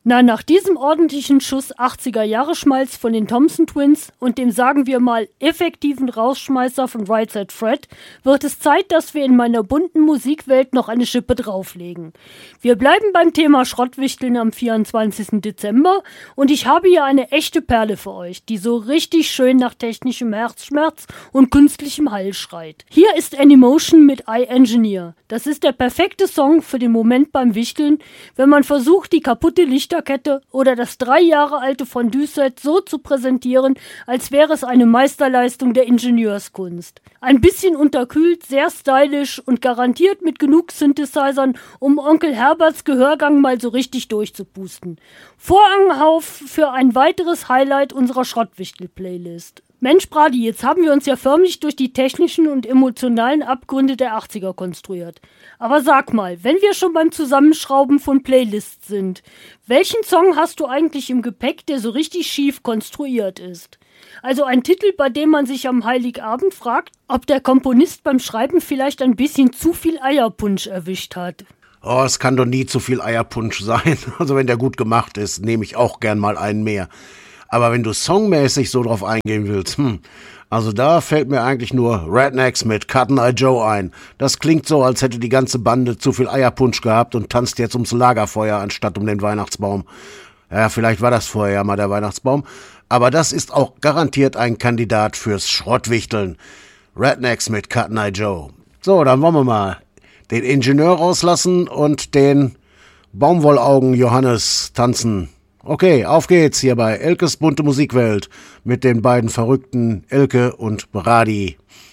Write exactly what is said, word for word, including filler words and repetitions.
Na, nach diesem ordentlichen Schuss achtziger-Jahre-Schmalz von den Thompson Twins und dem, sagen wir mal, effektiven Rausschmeißer von Right Said Fred, wird es Zeit, dass wir in meiner bunten Musikwelt noch eine Schippe drauflegen. Wir bleiben beim Thema Schrottwichteln am vierundzwanzigsten Dezember und ich habe hier eine echte Perle für euch, die so richtig schön nach technischem Herzschmerz und künstlichem Hall schreit. Hier ist Animotion mit I Engineer. Das ist der perfekte Song für den Moment beim Wichteln, wenn man versucht, die kaputte Licht oder das drei Jahre alte Fondue-Set so zu präsentieren, als wäre es eine Meisterleistung der Ingenieurskunst. Ein bisschen unterkühlt, sehr stylisch und garantiert mit genug Synthesizern, um Onkel Herberts Gehörgang mal so richtig durchzupusten. Vorhang für ein weiteres Highlight unserer Schrottwichtel-Playlist. Mensch, Brady, jetzt haben wir uns ja förmlich durch die technischen und emotionalen Abgründe der achtziger konstruiert. Aber sag mal, wenn wir schon beim Zusammenschrauben von Playlists sind, welchen Song hast du eigentlich im Gepäck, der so richtig schief konstruiert ist? Also ein Titel, bei dem man sich am Heiligabend fragt, ob der Komponist beim Schreiben vielleicht ein bisschen zu viel Eierpunsch erwischt hat. Oh, es kann doch nie zu viel Eierpunsch sein. Also wenn der gut gemacht ist, nehme ich auch gern mal einen mehr. Aber wenn du songmäßig so drauf eingehen willst, hm, also da fällt mir eigentlich nur Rednecks mit Cotton Eye Joe ein. Das klingt so, als hätte die ganze Bande zu viel Eierpunsch gehabt und tanzt jetzt ums Lagerfeuer anstatt um den Weihnachtsbaum. Ja, vielleicht war das vorher ja mal der Weihnachtsbaum. Aber das ist auch garantiert ein Kandidat fürs Schrottwichteln. Rednecks mit Cotton Eye Joe. So, dann wollen wir mal den Ingenieur rauslassen und den Baumwollaugen Johannes tanzen. Okay, auf geht's hier bei Elkes bunte Musikwelt mit den beiden Verrückten Elke und Brady.